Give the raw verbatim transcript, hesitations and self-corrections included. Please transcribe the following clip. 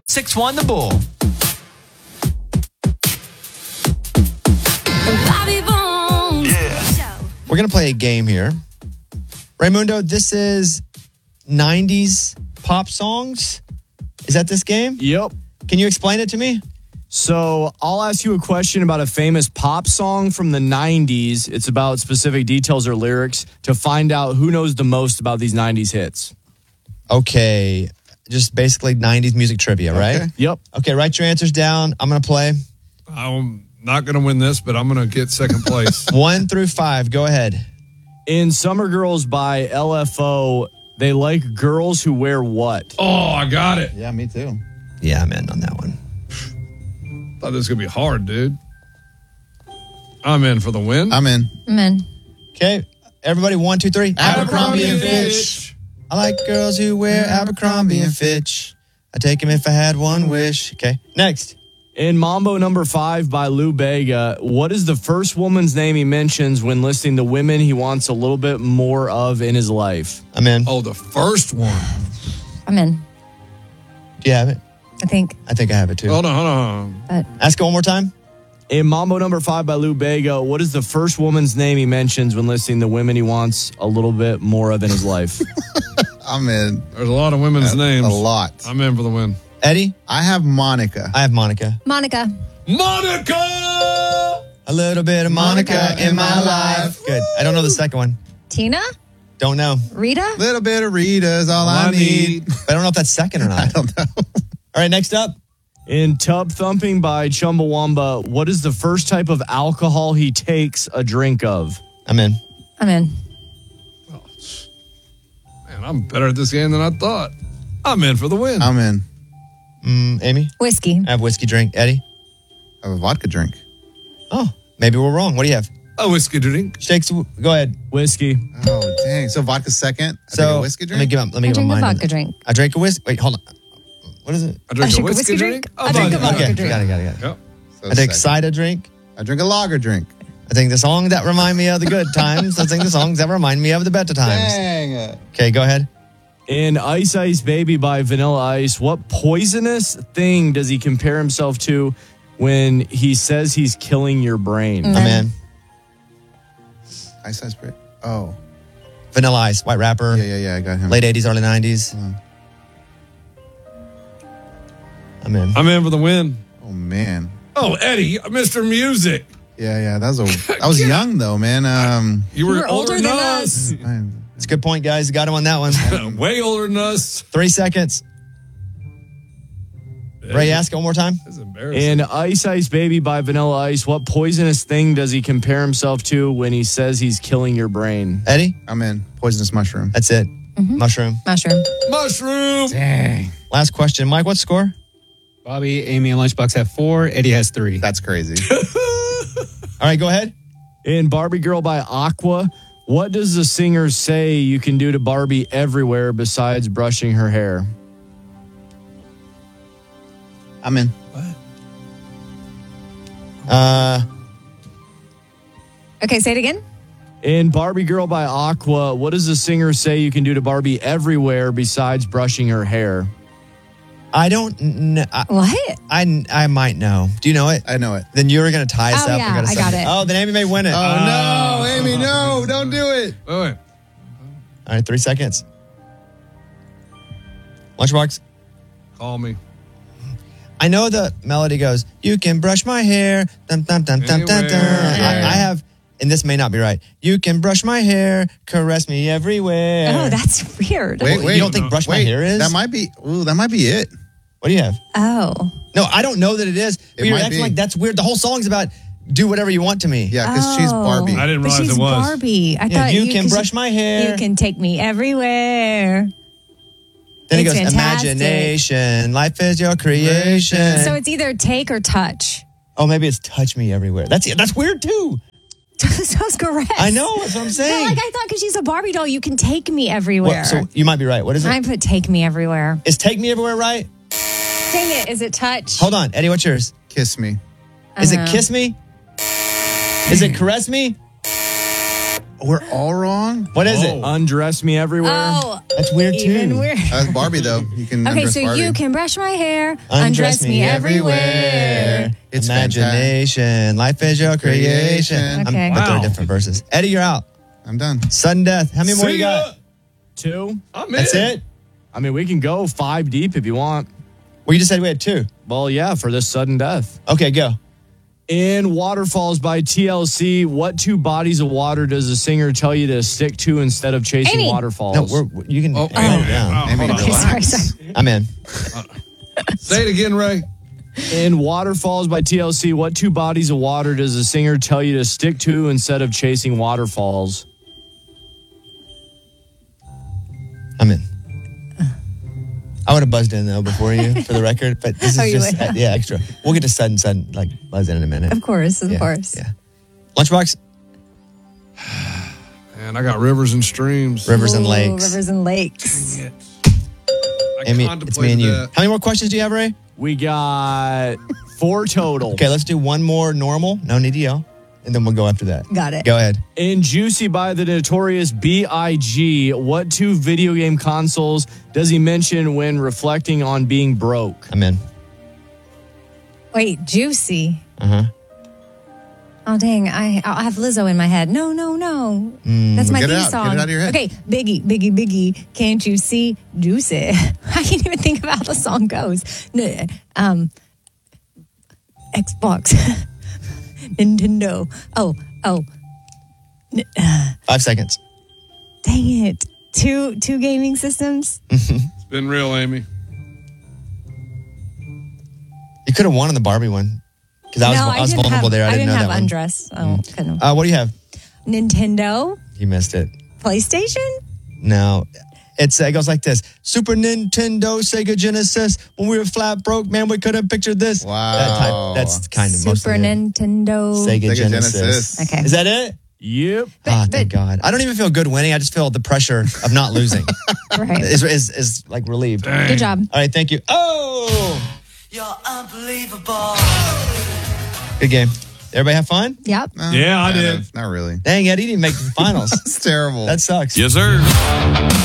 six one The Bull. Yeah. We're going to play a game here. Raymundo, this is nineties pop songs. Is that this game? Yep. Can you explain it to me? So I'll ask you a question about a famous pop song from the nineties. It's about specific details or lyrics to find out who knows the most about these nineties hits. Okay. Just basically nineties music trivia, right? Okay. Yep. Okay, write your answers down. I'm going to play. I'm not going to win this, but I'm going to get second place. One through five. Go ahead. In Summer Girls by L F O, they like girls who wear what? Oh, I got it. Yeah, me too. Yeah, I'm in on that one. Thought this was going to be hard, dude. I'm in for the win. I'm in. I'm in. Okay, everybody, one, two, three. Abercrombie and Fitch. I like girls who wear Abercrombie and Fitch. I take them if I had one wish. Okay, next. In Mambo Number Five by Lou Bega, what is the first woman's name he mentions when listing the women he wants a little bit more of in his life? I'm in. Oh, the first one. I'm in. Do you have it? I think. I think I have it too. Hold on, hold on. But Ask it one more time. In Mambo Number Five by Lou Bega, what is the first woman's name he mentions when listing the women he wants a little bit more of in his life? I'm in. There's a lot of women's A- names. a lot. I'm in for the win. Eddie? I have Monica. I have Monica. Monica. Monica! A little bit of Monica, in my life. Good. I don't know the second one. Tina? Don't know. Rita? Little bit of Rita's all, All I, I need. need. But I don't know if that's second or not. I don't know. All right, next up. In Tub Thumping by Chumbawamba, what is the first type of alcohol he takes a drink of? I'm in. I'm in. Man, I'm better at this game than I thought. I'm in for the win. I'm in. Mm, Amy? Whiskey. I have whiskey drink. Eddie? I have a vodka drink. Oh, maybe we're wrong. What do you have? A whiskey drink. Shakes. Go ahead. Whiskey. Oh, dang. So vodka second? I So take a whiskey let me drink? give up. Let me I give drink up a mine. vodka drink. I drink a whiskey. Wait, hold on. What is it? I drink I a drink a whiskey, whiskey drink. drink. I drink a vodka Okay, drink. got it, got it, got it. Yep. So I take second. cider drink. I drink a lager drink. I think the song that remind me of the good times. I think the songs that remind me of the better times. Dang. Okay, go ahead. In Ice Ice Baby by Vanilla Ice, what poisonous thing does he compare himself to when he says he's killing your brain? I'm in. Ice Ice Break. Oh. Vanilla Ice, white rapper. Yeah, yeah, yeah. I got him. Late eighties, early nineties. I'm in. I'm in for the win. Oh, man. Oh, Eddie, Mister Music. Yeah, yeah. That was a. I was young, though, man. Um, You were, You were older than us. I- It's a good point, guys. You got him on that one. Way older than us. Three seconds. Ray, ask it one more time. That's embarrassing. In Ice Ice Baby by Vanilla Ice, what poisonous thing does he compare himself to when he says he's killing your brain? Eddie, I'm in. Poisonous mushroom. that's it. Mushroom. Mushroom. Mushroom. Dang. Last question. Mike, what's score? Bobby, Amy, and Lunchbox have four. Eddie has three. That's crazy. All right, go ahead. In Barbie Girl by Aqua, what does the singer say you can do to Barbie everywhere besides brushing her hair? I'm in. Uh, Okay, say it again. In Barbie Girl by Aqua, what does the singer say you can do to Barbie everywhere besides brushing her hair? I don't know. I, What? I, I might know. Do you know it? I know it. Then you're going to tie us Oh, up. yeah, gotta I say got it. Oh, then Amy may win it. Oh, no, Amy, no. Don't do it. Wait, wait. All right, three seconds. Lunchbox. Call me. I know the melody goes, you can brush my hair. Dum, dum, dum, dum, dum, dum. I, I have, and this may not be right. You can brush my hair, caress me everywhere. Oh, that's weird. Wait, Well, wait. you don't think brush my Wait, hair is? That might be. Ooh, that might be it. What do you have? Oh. No, I don't know that it is. But It you're might acting be. like that's weird. The whole song's about do whatever you want to me. Yeah, because she's Oh. Barbie. I didn't But realize she's it was. Barbie. I Yeah, thought you can 'cause brush my hair. You can take me everywhere. Then he It's goes, fantastic. imagination, life is your creation. So it's either take or touch. oh, maybe it's touch me everywhere. That's that's weird too. Sounds correct. I know, that's what I'm But saying. like I thought, because she's a Barbie doll, you can take me everywhere. What- so you might be right. What is it? I put take me everywhere. Is take me everywhere right? Dang it! Is it touch? Hold on, Eddie. What's yours? Kiss me. Is Uh-huh. it kiss me? Is it caress me? We're all wrong. What is it? Undress Me Everywhere. Oh, That's weird too. even weird. That's Barbie, though. You can Okay, undress so Barbie. you can brush my hair, undress, me everywhere. It's Imagination. Life is your creation. Creation. I'm- Okay. But they're Wow. different verses. Eddie, you're out. I'm done. Sudden death. How many more See you ya. got? Two. I'm in. That's it? I mean, we can go five deep if you want. Well, you just said we had two. Well, yeah, for this sudden death. Okay, go. In Waterfalls by T L C, what two bodies of water does the singer tell you to stick to instead of chasing Amy. waterfalls? No, we're, we're- you can Oh, calm Amy. down. Oh, Amy, hold on. Okay, sorry, relax. sorry. I'm in. Say it again, Ray. In Waterfalls by T L C, what two bodies of water does the singer tell you to stick to instead of chasing waterfalls? I'm in. I would have buzzed in though before you, for the record, but this is Oh, you just would? uh, yeah extra. We'll get to sudden, sudden like buzz in in a minute. Of course, of yeah, course. Yeah. Lunchbox, And I got rivers and streams. rivers and Ooh, lakes. Rivers and lakes. I Amy, it's me and contemplated you. that. How many more questions do you have, Ray? We got four total. Okay, let's do one more normal. No need to yell, and then we'll go after that. Got it. Go ahead. In Juicy by the Notorious B I G, what two video game consoles does he mention when reflecting on being broke? I'm in. Wait, Juicy. Uh huh. Oh, dang. I I have Lizzo in my head. No, no, no. That's my Get it theme out. Get song. it out of your head. Okay, Biggie, Biggie, Biggie. Can't you see Juicy? I can't even think of how the song goes. N- Um, Xbox. Nintendo. Oh, oh. Five seconds. Dang it. Two two gaming systems? It's been real, Amy. You could have won on the Barbie one because I was no, I was didn't vulnerable have, there. I, I didn't, didn't know have that one. undress. Oh, couldn't. Uh, what do you have? Nintendo? You missed it. PlayStation? No. It's, it goes like this. Super Nintendo, Sega Genesis. When we were flat broke, man, we couldn't picture this. Wow. That type, that's kind of mostly Super it. Nintendo. Sega, Sega Genesis. Genesis. Okay. Is that it? Yep. Ah, but- thank God. I don't even feel good winning. I just feel the pressure of not losing. Right. is, is, is like relieved. Good job. All right, thank you. Oh! You're unbelievable. Good game. Everybody have fun? Yep. No, Yeah, I kind did. of. Not really. Dang, Eddie didn't make the finals. It's terrible. That sucks. Yes, sir.